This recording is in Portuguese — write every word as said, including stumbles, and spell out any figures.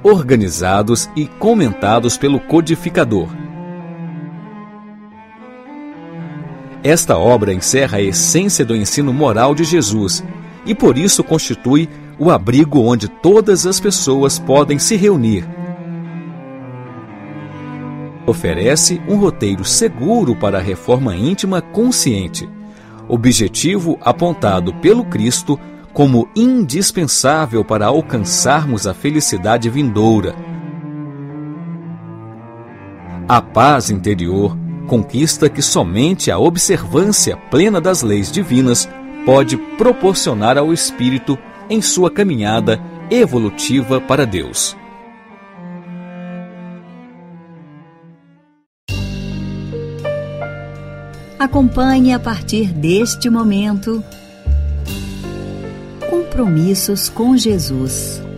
organizados e comentados pelo codificador. Esta obra encerra a essência do ensino moral de Jesus e por isso constitui o abrigo onde todas as pessoas podem se reunir. Oferece um roteiro seguro para a reforma íntima consciente, objetivo apontado pelo Cristo como indispensável para alcançarmos a felicidade vindoura. A paz interior, conquista que somente a observância plena das leis divinas pode proporcionar ao espírito em sua caminhada evolutiva para Deus. Acompanhe a partir deste momento Compromissos com Jesus.